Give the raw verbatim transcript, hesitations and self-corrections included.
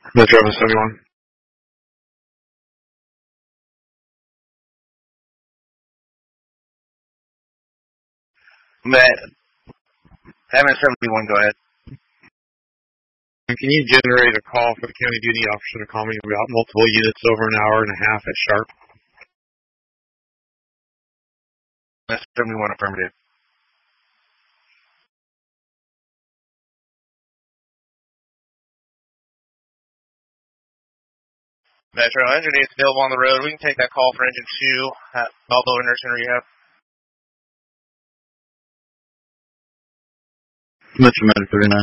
Metro seventy-one. Met, M S seventy-one, go ahead. Can you generate a call for the county duty officer to call me about multiple units over an hour and a half at Sharp? M S seventy-one, affirmative. Metro, engine eight is available on the road. We can take that call for engine two at Balboa Nursing Rehab. Metro Medic thirty-nine.